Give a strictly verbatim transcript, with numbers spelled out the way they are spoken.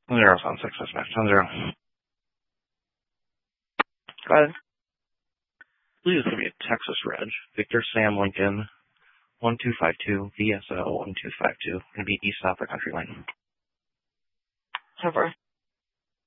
Zero sound six, dispatch. Ten zero. Go ahead. Please give me a Texas Reg. Victor Sam Lincoln, one two five two, V S O one two five two. Going to be east south of Country Lane. So far.